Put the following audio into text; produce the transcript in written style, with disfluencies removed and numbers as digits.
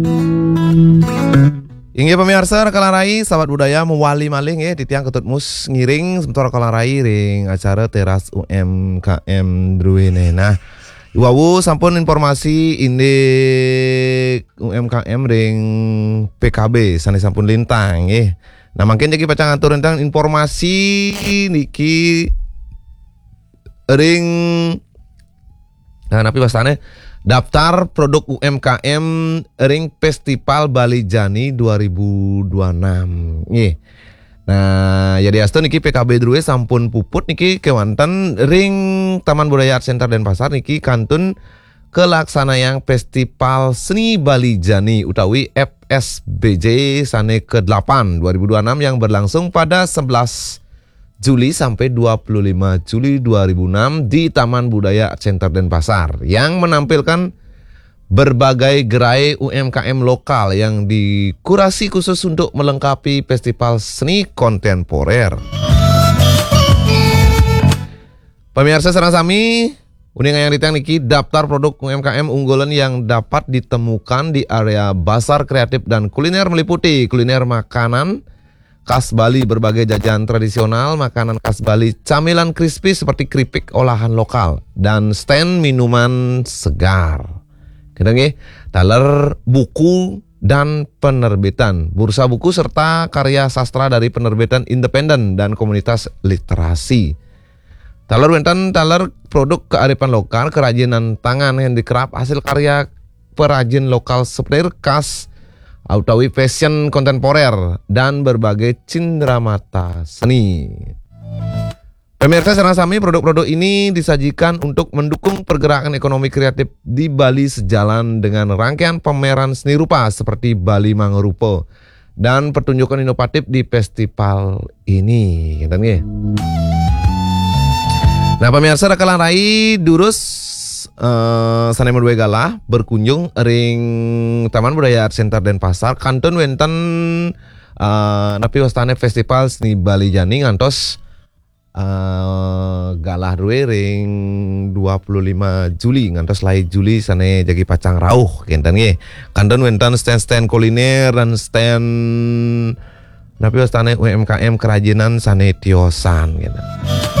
Inggih pemirsa kalarai sahabat budaya mewali maling ya di tiang ketut mus ngiring sebentar kalarai ring acara teras UMKM Druene. Nah, wawu sampun informasi ini UMKM ring PKB sane sampun lintang ya. Nah, makin jadi pacang atur tentang informasi niki ring nah napi bastane daftar produk UMKM ring Festival Bali Jani 2026. Nggih. Nah, jadi asto niki PKB Drue sampun puput niki kewanten ring Taman Budaya Art Center Denpasar niki kantun kelaksanaan Festival Seni Bali Jani utawi FSBJ sane ke-8 2026 yang berlangsung pada 11 Juli sampai 25 Juli 2006 di Taman Budaya Center Denpasar yang menampilkan berbagai gerai UMKM lokal yang dikurasi khusus untuk melengkapi festival seni kontemporer. Pemirsa sareng sami, uning yang ditang niki daftar produk UMKM unggulan yang dapat ditemukan di area Pasar Kreatif dan Kuliner meliputi kuliner makanan khas Bali, berbagai jajan tradisional, makanan khas Bali, camilan crispy seperti keripik olahan lokal, dan stand minuman segar. Kedenge, taler buku dan penerbitan, bursa buku serta karya sastra dari penerbitan independen dan komunitas literasi. Taler wenten taler produk kearifan lokal, kerajinan tangan handicraft, hasil karya perajin lokal seperti khas utawi fashion kontemporer dan berbagai cindramata seni. Pemirsa sareng sami, produk-produk ini disajikan untuk mendukung pergerakan ekonomi kreatif di Bali sejalan dengan rangkaian pameran seni rupa seperti Bali Mangrupa dan pertunjukan inovatif di festival ini. Nah, pemirsa rekalan rai durus Sane Medue Galah berkunjung ring Taman Budaya Art Center Denpasar kantun wenten napi wastane Festival Seni Bali Jani ngantos galah due ring 25 Juli ngantos lai Juli sane jagi pacang rauh kenten nggih. Kantun wenten stand-stand kuliner dan stand napi wastane UMKM kerajinan sane tiosan gitu.